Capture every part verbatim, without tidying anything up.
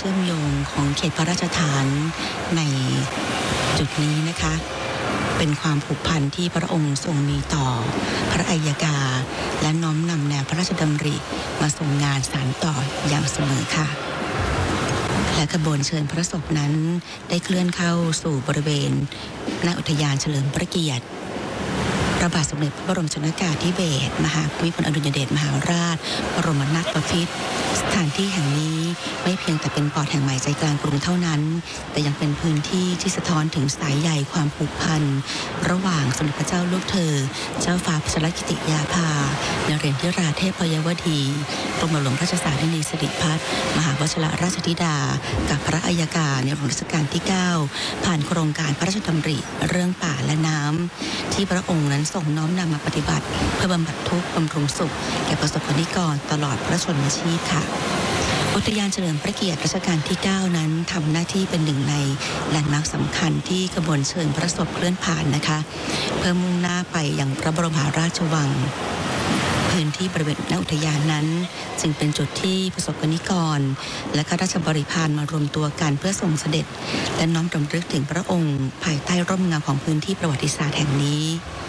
ชื่อมโยงของเขตพระราชฐานในจุดนี้นะคะเป็นความผูกพันที่พระองค์ทรงมีต่อพระอัยกาและน้อมนำแนวพระราชดำริมาทรงงานสานต่ออย่างเสมอค่ะและขบวนเชิญพระศพนั้นได้เคลื่อนเข้าสู่บริเวณณอุทยานเฉลิมพระเกียรติพระบาทสมเด็จพระบรมชนกาธิเบศรมหาภูมิพลอดุลยเดชมหาราชบรมนาถบพิตรสถานที่แห่งนี้ไม่เพียงแต่เป็นปอดแห่งใหม่ใจกลางกรุงเท่านั้นแต่ยังเป็นพื้นที่ที่สะท้อนถึงสายใยความผูกพันระหว่างสมเด็จพระเจ้าลูกเธอเจ้าฟ้าพัชรกิติยาภานเรศวราเทพยวดีกรมหลวงราชสารินีสิริพัฒน์มหาวชิรราชธิดากับพระอัยการในหลวงรัชกาลที่เก้าผ่านโครงการพระราชดำริเรื่องป่าและน้ำที่พระองค์นั้นทรงน้อมนำมาปฏิบัติเพื่อบำบัดทุกข์บำรุงสุขแก่ประสบกนิกรตลอดพระชนมชีพค่ะอุทยานเฉลิมพระเกียรติรัชกาลที่เก้านั้นทำหน้าที่เป็นหนึ่งในแลนด์มาร์คสำคัญที่ขบวนเชิญพระศพเคลื่อนผ่านนะคะเพื่อมุ่งหน้าไปยังพระบรมมหาราชวังพื้นที่บริเวณณอุทยานนั้นจึงเป็นจุดที่ประสบกนิกรและข้าราชบริพารมารวมตัวกันเพื่อทรงเสด็จและน้อมรำลึกถึงพระองค์ภายใต้ร่มเงาของพื้นที่ประวัติศาสตร์แห่งนี้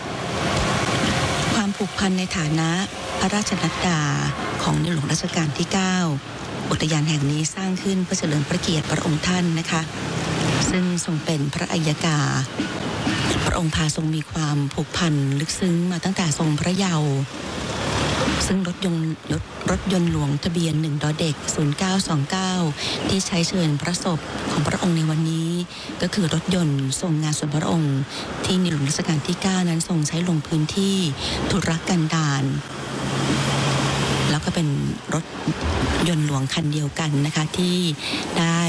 ความผูกพันในฐานะพระราชนัดดาของในหลวงรัชกาลที่เก้าอุทยานแห่งนี้สร้างขึ้นเพื่อเฉลิมพระเกียรติพระองค์ท่านนะคะซึ่งทรงเป็นพระอัยกาพระองค์พาทรงมีความผูกพันลึกซึ้งมาตั้งแต่ทรงพระเยาว์ซึ่งรถยนต์รถรถยนต์หลวงทะเบียนหนึ่งดอเด็กศูนย์เก้าสองเก้าที่ใช้เชิญพระศพของพระองค์ในวันนี้ก็คือรถยนต์ทรงงานส่วนพระองค์ที่ในหลวงรัชกาลที่เก้านั้นทรงใช้ลงพื้นที่ธุรกันดารแล้วก็เป็นรถยนต์หลวงคันเดียวกันนะคะที่ได้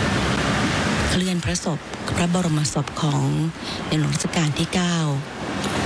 เคลื่อนพระศพพระบรมศพของในหลวงรัชกาลที่เก้า